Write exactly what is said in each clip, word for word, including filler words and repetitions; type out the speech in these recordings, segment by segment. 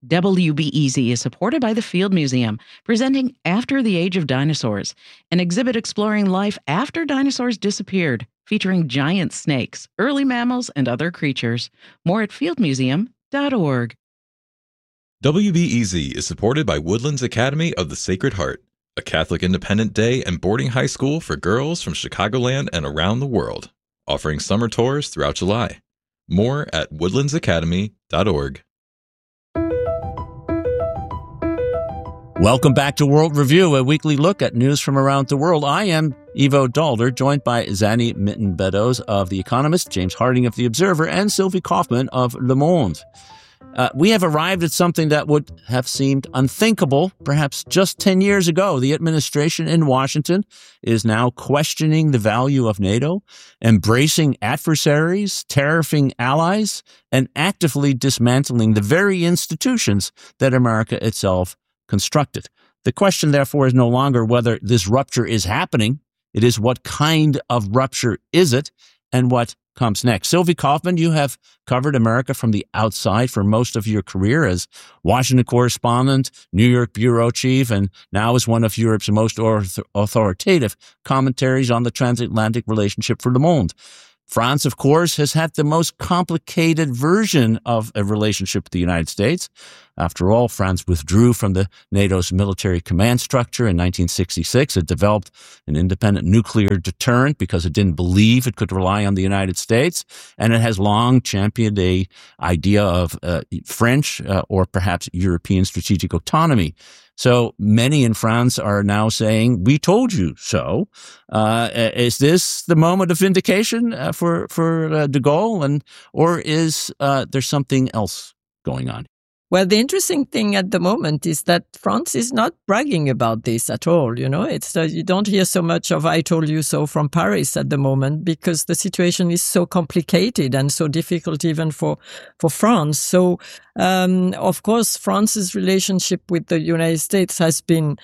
W B E Z is supported by the Field Museum, presenting After the Age of Dinosaurs, an exhibit exploring life after dinosaurs disappeared, featuring giant snakes, early mammals, and other creatures. More at field museum dot org. W B E Z is supported by Woodlands Academy of the Sacred Heart, a Catholic independent day and boarding high school for girls from Chicagoland and around the world, offering summer tours throughout July. More at woodlands academy dot org. Welcome back to World Review, a weekly look at news from around the world. I am Ivo Daalder, joined by Zanny Mitten-Beddoes of The Economist, James Harding of The Observer, and Sylvie Kaufman of Le Monde. Uh, we have arrived at something that would have seemed unthinkable perhaps just ten years ago. The administration in Washington is now questioning the value of NATO, embracing adversaries, tariffing allies, and actively dismantling the very institutions that America itself constructed. The question, therefore, is no longer whether this rupture is happening. It is what kind of rupture is it and what comes next. Sylvie Kaufman, you have covered America from the outside for most of your career as Washington correspondent, New York bureau chief, and now as one of Europe's most authoritative commentaries on the transatlantic relationship for Le Monde. France, of course, has had the most complicated version of a relationship with the United States. After all, France withdrew from the NATO's military command structure in nineteen sixty-six. It developed an independent nuclear deterrent because it didn't believe it could rely on the United States. And it has long championed a idea of uh, French uh, or perhaps European strategic autonomy. So many in France are now saying, we told you so. Uh, is this the moment of vindication uh, for, for uh, de Gaulle? And, or is uh, there something else going on? Well, the interesting thing at the moment is that France is not bragging about this at all. You know, it's uh, you don't hear so much of "I told you so" from Paris at the moment because the situation is so complicated and so difficult even for for France. So, um, of course, France's relationship with the United States has been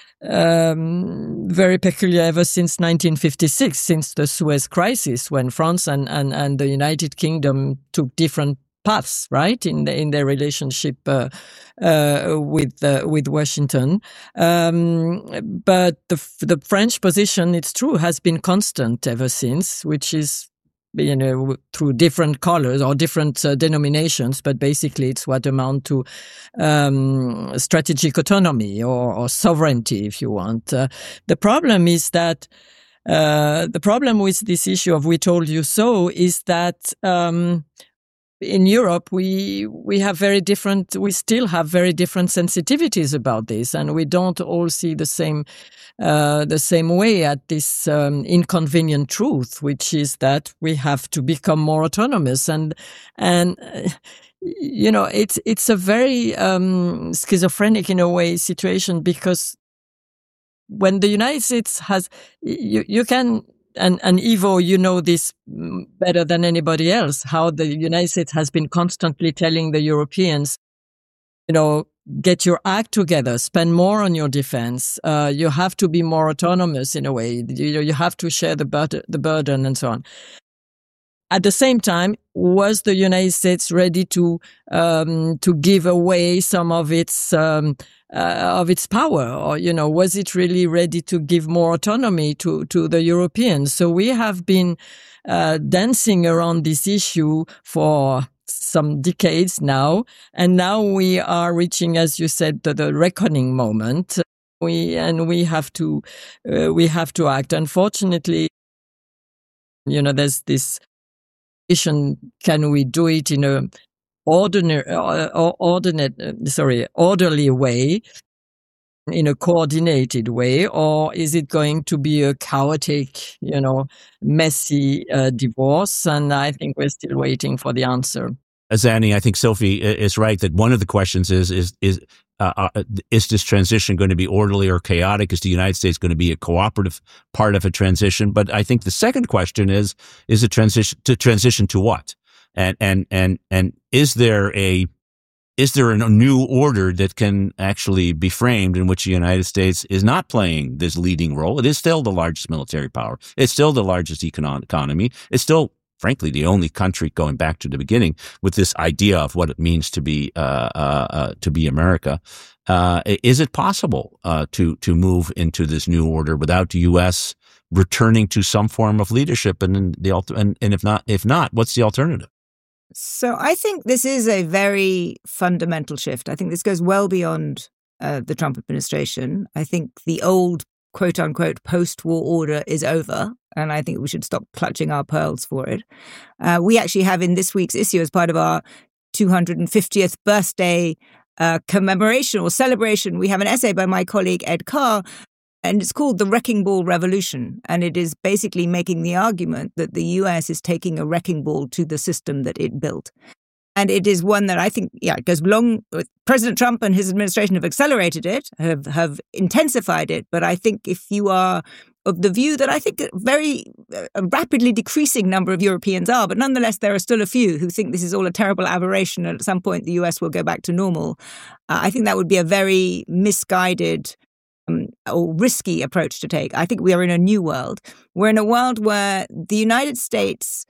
um, very peculiar ever since nineteen fifty-six, since the Suez Crisis, when France and and, and the United Kingdom took different paths, right, in the, in their relationship uh, uh, with uh, with Washington. Um, but the the French position, it's true, has been constant ever since, which is, you know, through different colors or different uh, denominations, but basically it's what amount to um, strategic autonomy or, or sovereignty, if you want. Uh, the problem is that uh, the problem with this issue of "we told you so" is that um, in Europe, we we have very different, we still have very different sensitivities about this, and we don't all see the same uh, the same way at this um, inconvenient truth, which is that we have to become more autonomous. And and uh, you know, it's it's a very um, schizophrenic in a way situation, because when the United States has, you you can. And, and Ivo, you know this better than anybody else, how the United States has been constantly telling the Europeans, you know, get your act together, spend more on your defense. Uh, you have to be more autonomous in a way. You, you have to share the burden, the burden and so on. At the same time, was the United States ready to um, to give away some of its um, uh, of its power, or you know, was it really ready to give more autonomy to to the Europeans? So we have been uh, dancing around this issue for some decades now, and now we are reaching, as you said, the, the reckoning moment. We and we have to uh, we have to act. Unfortunately, you know, there's this. Can we do it in a ordinary, uh, ordinate, uh, sorry, orderly way, in a coordinated way, or is it going to be a chaotic, you know, messy uh, divorce? And I think we're still waiting for the answer. Zanny, I think Sophie is right that one of the questions is is is uh, uh, is this transition going to be orderly or chaotic? Is the United States going to be a cooperative part of a transition? But I think the second question is is a transition to transition to what? And and and and is there a is there a new order that can actually be framed in which the United States is not playing this leading role? It is still the largest military power. It's still the largest economic economy. It's still frankly, the only country going back to the beginning with this idea of what it means to be uh, uh, uh, to be America. Uh, is it possible uh, to to move into this new order without the U S returning to some form of leadership? And the and, and if not, if not, what's the alternative? So I think this is a very fundamental shift. I think this goes well beyond uh, the Trump administration. I think the old quote unquote post-war order is over, and I think we should stop clutching our pearls for it. Uh, we actually have in this week's issue, as part of our two hundred fiftieth birthday uh, commemoration or celebration, we have an essay by my colleague Ed Carr, and it's called The Wrecking Ball Revolution. And it is basically making the argument that the U S is taking a wrecking ball to the system that it built. And it is one that I think, yeah, it goes long. President Trump and his administration have accelerated it, have, have intensified it. But I think if you are of the view that I think a very a rapidly decreasing number of Europeans are, but nonetheless, there are still a few who think this is all a terrible aberration and at some point the U S will go back to normal. Uh, I think that would be a very misguided um, or risky approach to take. I think we are in a new world. We're in a world where the United States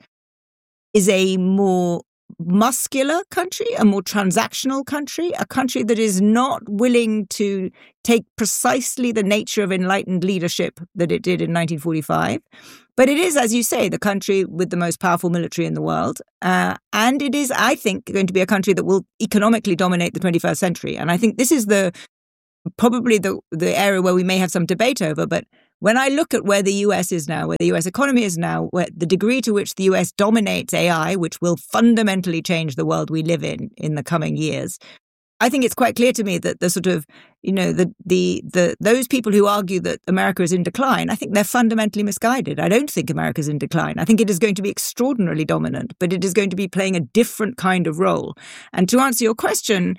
is a more muscular country, a more transactional country, a country that is not willing to take precisely the nature of enlightened leadership that it did in nineteen forty-five. But it is, as you say, the country with the most powerful military in the world. Uh, and it is, I think, going to be a country that will economically dominate the twenty-first century. And I think this is the probably the, the area where we may have some debate over. But when I look at where the U S is now, where the U S economy is now, where the degree to which the U S dominates A I, which will fundamentally change the world we live in in the coming years, I think it's quite clear to me that the sort of, you know, the the the those people who argue that America is in decline, I think they're fundamentally misguided. I don't think America is in decline. I think it is going to be extraordinarily dominant, but it is going to be playing a different kind of role. And to answer your question,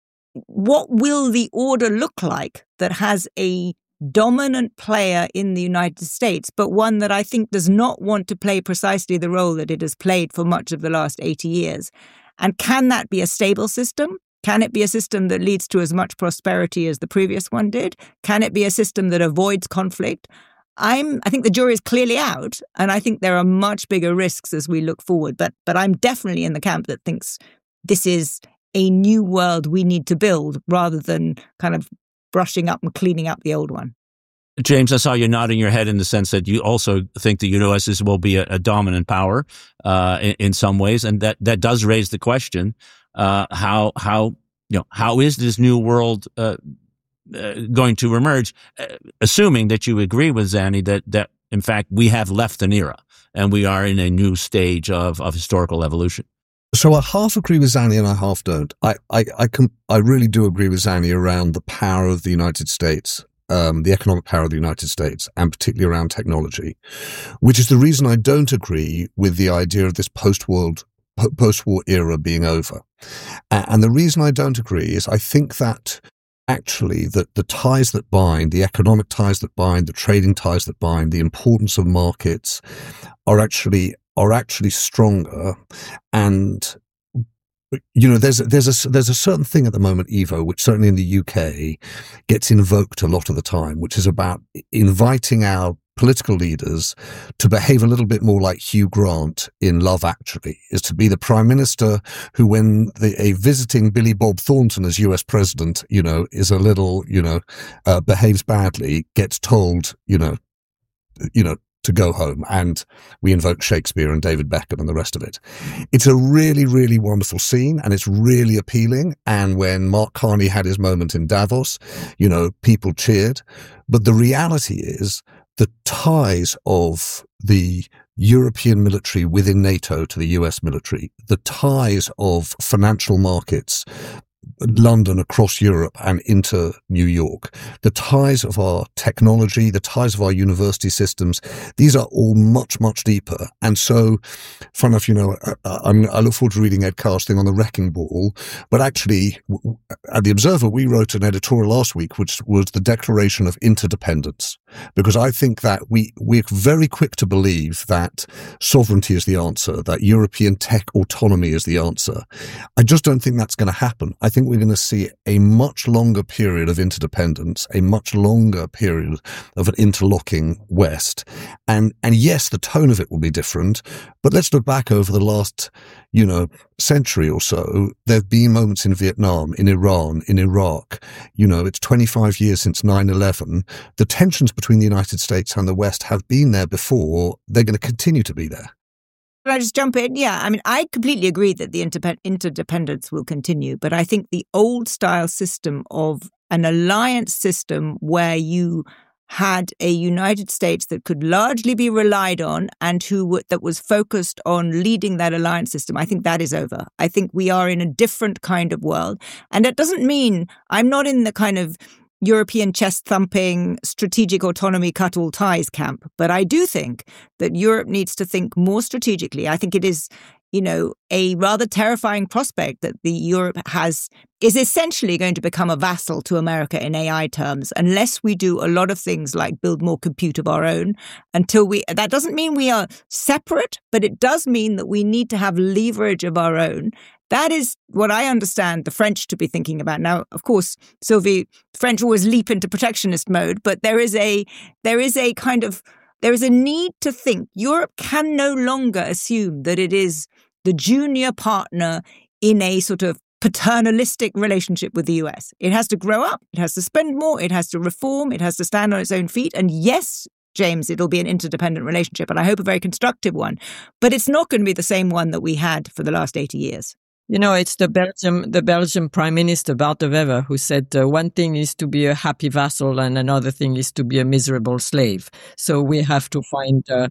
what will the order look like that has a dominant player in the United States, but one that I think does not want to play precisely the role that it has played for much of the last eighty years? And can that be a stable system? Can it be a system that leads to as much prosperity as the previous one did? Can it be a system that avoids conflict? I'm, I think the jury is clearly out, and I think there are much bigger risks as we look forward. But, but I'm definitely in the camp that thinks this is a new world we need to build rather than kind of brushing up and cleaning up the old one. James, I saw you nodding your head in the sense that you also think the U S is, will be a, a dominant power uh, in, in some ways, and that, that does raise the question: uh, how how you know how is this new world uh, uh, going to emerge? Uh, assuming that you agree with Zanny that that in fact we have left an era and we are in a new stage of of historical evolution. So I half agree with Zanny and I half don't. I, I, I, can, I really do agree with Zanny around the power of the United States, um, the economic power of the United States, and particularly around technology, which is the reason I don't agree with the idea of this post-world, post-war era being over. And the reason I don't agree is I think that actually that the ties that bind, the economic ties that bind, the trading ties that bind, the importance of markets are actually are actually stronger. And, you know, there's, there's a, there's a certain thing at the moment, Ivo, which certainly in the U K gets invoked a lot of the time, which is about inviting our political leaders to behave a little bit more like Hugh Grant in Love Actually, is to be the prime minister who, when the, a visiting Billy Bob Thornton as U S president, you know, is a little, you know, uh, behaves badly, gets told, you know, you know, to go home, and we invoke Shakespeare and David Beckham and the rest of it. It's a really, really wonderful scene, and it's really appealing. And when Mark Carney had his moment in Davos, you know, people cheered. But the reality is the ties of the European military within NATO to the U S military, the ties of financial markets, London across Europe and into New York, the ties of our technology, the ties of our university systems, these are all much, much deeper. And so, fun enough, you know, I, I look forward to reading Ed Carr's thing on the wrecking ball, but actually at The Observer, we wrote an editorial last week, which was the declaration of interdependence. because I think that we, we're very quick to believe that sovereignty is the answer, that European tech autonomy is the answer. I just don't think that's going to happen. I think we're going to see a much longer period of interdependence, a much longer period of an interlocking West. And, and yes, the tone of it will be different, but let's look back over the last, you know, century or so. There have been moments in Vietnam, in Iran, in Iraq. You know, it's twenty-five years since nine eleven. The tensions between the United States and the West have been there before. They're going to continue to be there. Can I just jump in? Yeah, I mean, I completely agree that the inter- interdependence will continue, but I think the old style system of an alliance system where you had a United States that could largely be relied on and who w- that was focused on leading that alliance system, I think that is over. I think we are in a different kind of world. And that doesn't mean I'm not in the kind of European chest-thumping, strategic autonomy, cut all ties camp. But I do think that Europe needs to think more strategically. I think it is, you know, a rather terrifying prospect that the Europe has is essentially going to become a vassal to America in A I terms, unless we do a lot of things like build more compute of our own. Until we, that doesn't mean we are separate, but it does mean that we need to have leverage of our own. That is what I understand the French to be thinking about. Now, of course, Sylvie, French always leap into protectionist mode, but there is a there is a kind of there is a need to think Europe can no longer assume that it is the junior partner in a sort of paternalistic relationship with the U S. It has to grow up. It has to spend more. It has to reform. It has to stand on its own feet. And yes, James, it'll be an interdependent relationship, and I hope a very constructive one. But it's not going to be the same one that we had for the last eighty years. You know, it's the Belgium, the Belgian Prime Minister, Bart de Wever, who said uh, one thing is to be a happy vassal and another thing is to be a miserable slave. So we have to find, uh,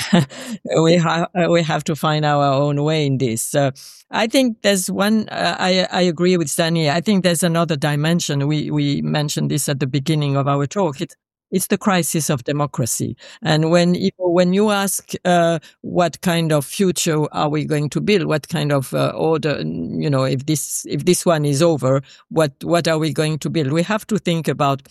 we have, we have to find our own way in this. Uh, I think there's one, uh, I, I agree with Zanny. I think there's another dimension. We, we mentioned this at the beginning of our talk. It, It's the crisis of democracy. And when when you ask uh, what kind of future are we going to build, what kind of uh, order, you know, if this if this one is over, what what are we going to build? We have to think about,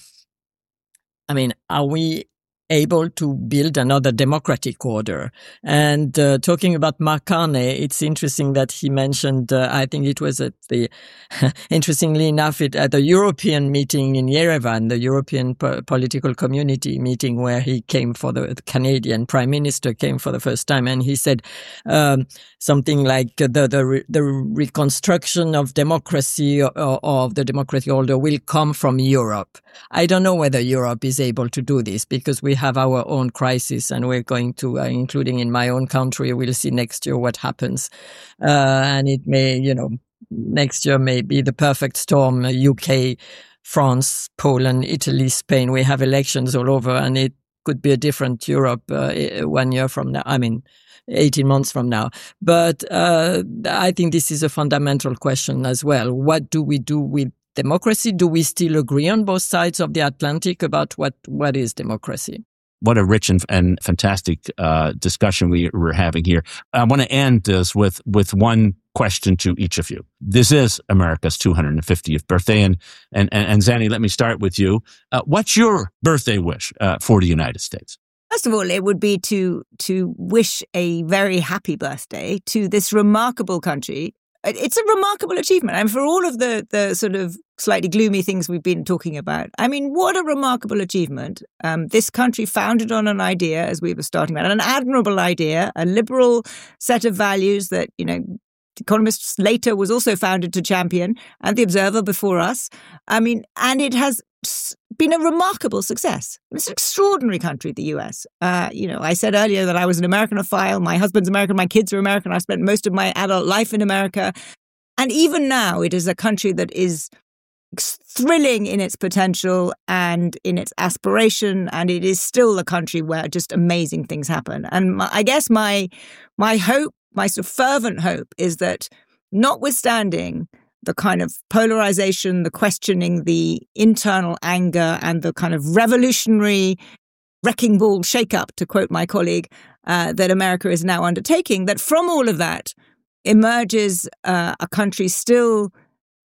I mean, are we able to build another democratic order? And uh, talking about Mark Carney, it's interesting that he mentioned, uh, I think it was at the, interestingly enough, it, at the European meeting in Yerevan, the European po- political community meeting where he came for the, the Canadian Prime Minister came for the first time. And he said um, something like the, the, re- the reconstruction of democracy or, or of the democratic order will come from Europe. I don't know whether Europe is able to do this because we have our own crisis and we're going to, uh, including in my own country, we'll see next year what happens. Uh, and it may, you know, next year may be the perfect storm, U K, France, Poland, Italy, Spain. We have elections all over and it could be a different Europe uh, one year from now. I mean, eighteen months from now. But uh, I think this is a fundamental question as well. What do we do with democracy? Do we still agree on both sides of the Atlantic about what, what is democracy? What a rich and, and fantastic uh, discussion we, we're having here. I want to end this with, with one question to each of you. This is America's two hundred fiftieth birthday. And, and, and Zanny, let me start with you. Uh, what's your birthday wish uh, for the United States? First of all, it would be to to wish a very happy birthday to this remarkable country. It's a remarkable achievement. And for all of the, the sort of slightly gloomy things we've been talking about, I mean, what a remarkable achievement. Um, this country founded on an idea, as we were starting about, an admirable idea, a liberal set of values that, you know, Economist later was also founded to champion, and The Observer before us. I mean, and it has been a remarkable success. It's an extraordinary country, the U S. Uh, you know, I said earlier that I was an Americanophile. My husband's American. My kids are American. I spent most of my adult life in America. And even now, it is a country that is thrilling in its potential and in its aspiration. And it is still a country where just amazing things happen. And my, I guess my my hope, my sort of fervent hope is that notwithstanding the kind of polarization, the questioning, the internal anger, and the kind of revolutionary wrecking ball shakeup, to quote my colleague, uh, that America is now undertaking, that from all of that emerges uh, a country still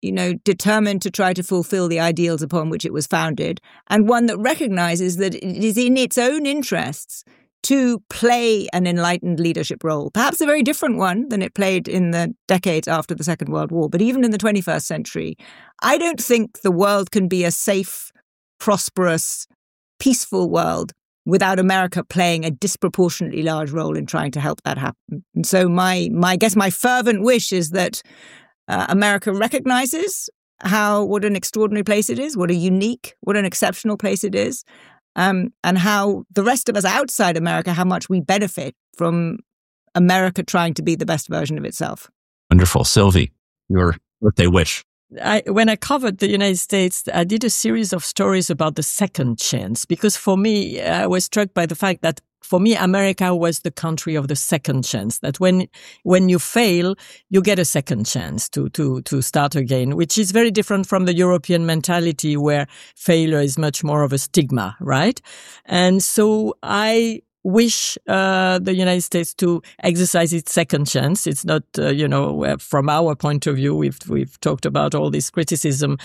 you know, determined to try to fulfill the ideals upon which it was founded, and one that recognizes that it is in its own interests to play an enlightened leadership role, perhaps a very different one than it played in the decades after the Second World War. But even in the twenty-first century, I don't think the world can be a safe, prosperous, peaceful world without America playing a disproportionately large role in trying to help that happen. And so my, my I guess my fervent wish is that uh, America recognizes how, what an extraordinary place it is, what a unique, what an exceptional place it is, um, and how the rest of us outside America, how much we benefit from America trying to be the best version of itself. Wonderful. Sylvie, your birthday wish. I, when I covered the United States, I did a series of stories about the second chance, because for me, I was struck by the fact that for me, America was the country of the second chance, that when when you fail, you get a second chance to to to start again, which is very different from the European mentality where failure is much more of a stigma, right? And so I wish uh, the United States to exercise its second chance. It's not, uh, you know, from our point of view, we've we've talked about all this criticism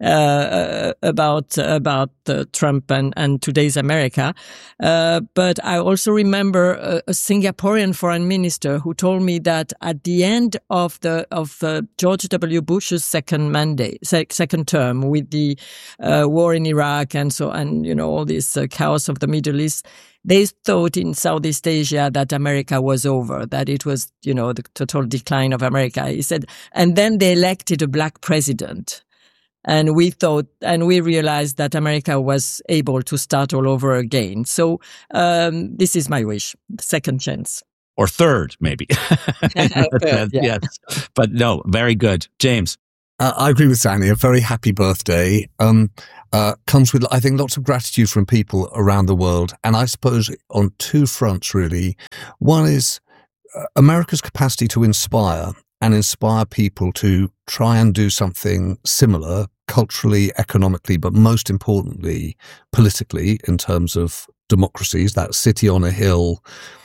uh, about about uh, Trump and, and today's America. Uh, but I also remember a, a Singaporean foreign minister who told me that at the end of the of uh, George W. Bush's second mandate, sec- second term, with the uh, war in Iraq and so and you know all this uh, chaos of the Middle East, they thought in Southeast Asia that America was over, that it was, you know, the total decline of America. He said, and then they elected a black president. And we thought, and we realized that America was able to start all over again. So um, this is my wish, second chance. Or third, maybe. Third, yeah. Yes. But no, very good. James. Uh, I agree with Zanny. A very happy birthday. Um, uh, comes with, I think, lots of gratitude from people around the world. And I suppose on two fronts, really. One is uh, America's capacity to inspire and inspire people to try and do something similar culturally, economically, but most importantly, politically, in terms of democracies. That city on a hill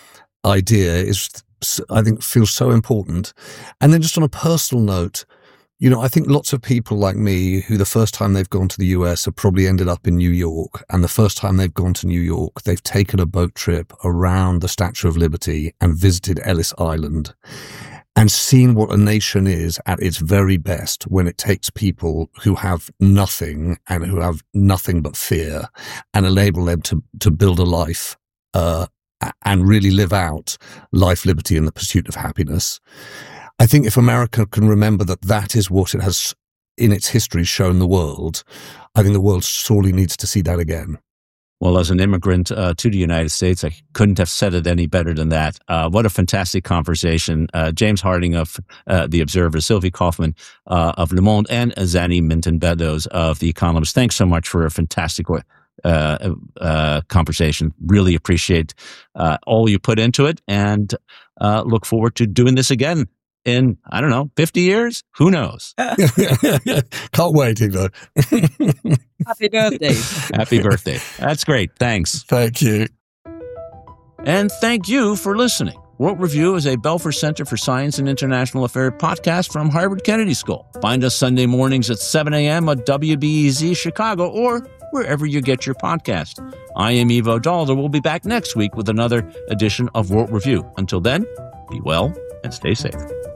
idea is, I think, feels so important. And then just on a personal note, you know, I think lots of people like me who the first time they've gone to the U S have probably ended up in New York. And the first time they've gone to New York, they've taken a boat trip around the Statue of Liberty and visited Ellis Island and seen what a nation is at its very best when it takes people who have nothing and who have nothing but fear and enable them to, to build a life, uh, and really live out life, liberty, and the pursuit of happiness. I think if America can remember that that is what it has in its history shown the world, I think the world sorely needs to see that again. Well, as an immigrant uh, to the United States, I couldn't have said it any better than that. Uh, what a fantastic conversation. Uh, James Harding of uh, The Observer, Sylvie Kaufman uh, of Le Monde, and Zanny Minton-Beddoes of The Economist. Thanks so much for a fantastic uh, uh, conversation. Really appreciate uh, all you put into it, and uh, look forward to doing this again in, I don't know, fifty years? Who knows? Can't wait, Ivo. Happy birthday. Happy birthday. That's great. Thanks. Thank you. And thank you for listening. World Review is a Belfer Center for Science and International Affairs podcast from Harvard Kennedy School. Find us Sunday mornings at seven a.m. at W B E Z Chicago or wherever you get your podcast. I am Ivo Daalder. We'll be back next week with another edition of World Review. Until then, be well and stay safe.